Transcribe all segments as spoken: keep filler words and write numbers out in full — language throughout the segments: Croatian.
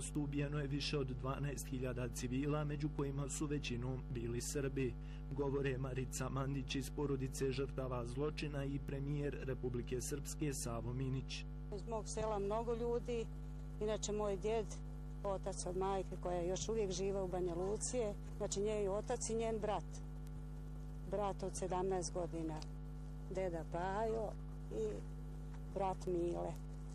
avgustu ubijeno je više od dvanaest hiljada civila, među kojima su većinom bili Srbi, govore Marica Mandić iz porodice žrtava zločina i premijer Republike Srpske Savo Minić. Iz mog sela mnogo ljudi, inače moj djed, otac od majke koja je još uvijek živa u Banja Luci, znači njen otac i njen brat, brat od sedamnaest godina, deda Pajo i brat Mile.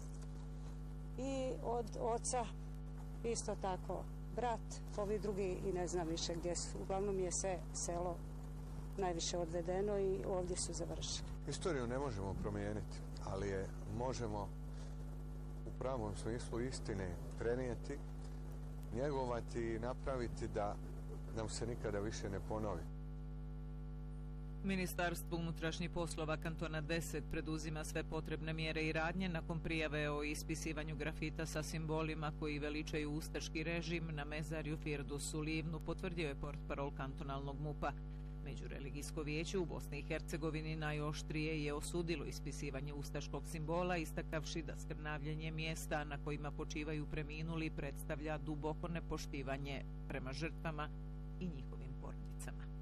I od oca isto tako brat, ovi drugi i ne znam više gdje su. Uglavnom je se selo najviše odvedeno i ovdje su završili. Istoriju ne možemo promijeniti, ali je možemo u pravom smislu istine prenijeti, njegovati i napraviti da nam se nikada više ne ponovi. Ministarstvo unutrašnjih poslova kantona deset preduzima sve potrebne mjere i radnje nakon prijave o ispisivanju grafita sa simbolima koji veličaju ustaški režim na mezarju Firdusu Livnu, potvrdio je portparol kantonalnog MUP-a. Međureligijsko vijeće u Bosni i Hercegovini najoštrije je osudilo ispisivanje ustaškog simbola, istakavši da skrnavljenje mjesta na kojima počivaju preminuli predstavlja duboko nepoštivanje prema žrtvama i njihovim porodicama.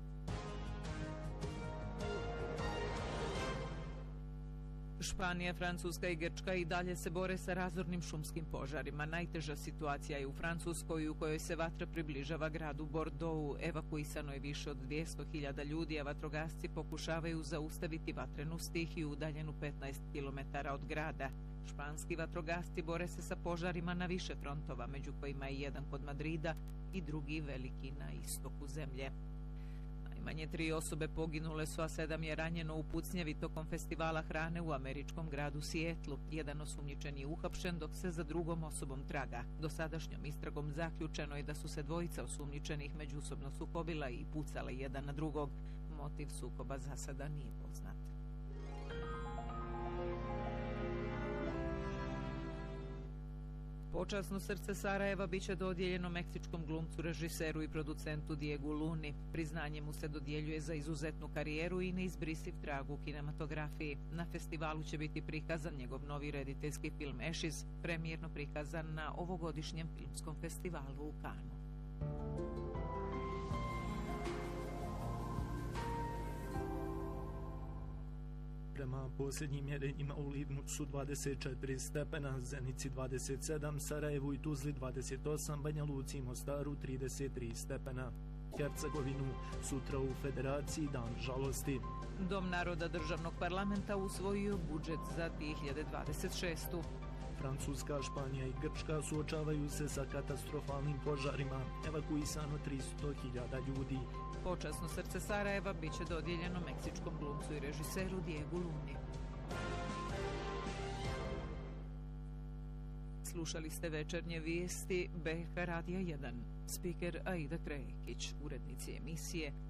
Španija, Francuska i Grčka i dalje se bore sa razornim šumskim požarima. Najteža situacija je u Francuskoj, u kojoj se vatra približava gradu Bordeaux. Evakuisano je više od dvjesto hiljada ljudi, a vatrogasci pokušavaju zaustaviti vatrenu stihiju udaljenu petnaest kilometara od grada. Španski vatrogasci bore se sa požarima na više frontova, među kojima je jedan kod Madrida i drugi veliki na istoku zemlje. Najmanje tri osobe poginule su, a sedam je ranjeno u pucnjavi tokom festivala hrane u američkom gradu Sijetlu. Jedan osumnjičen je uhapšen, dok se za drugom osobom traga. Dosadašnjom istragom zaključeno je da su se dvojica osumnjičenih međusobno sukobila i pucale jedan na drugog. Motiv sukoba za sada nije poznat. Počasno srce Sarajeva biće dodijeljeno meksičkom glumcu, režiseru i producentu Diegu Luni. Priznanje mu se dodjeljuje za izuzetnu karijeru i neizbrisiv trag u kinematografiji. Na festivalu će biti prikazan njegov novi rediteljski film Ashes, premijerno prikazan na ovogodišnjem filmskom festivalu u Kanu. Prema posljednjim mjerenjima u Livnu su dvadeset četiri stepena, Zenici dvadeset sedam, Sarajevu i Tuzli dvadeset osam, Banja Luci i Mostaru trideset tri stepena. Hercegovinu sutra u Federaciji dan žalosti. Dom naroda državnog parlamenta usvojio budžet za dvije hiljade dvadeset šestu. Francuska, Španija i Grčka suočavaju se sa katastrofalnim požarima, evakuisano tristo hiljada ljudi. Počasno srce Sarajeva biće dodijeljeno meksičkom glumcu i režiseru Diegu Luni. Slušali ste večernje vijesti B H Radija jedan. Spiker Aida Krekić, urednici emisije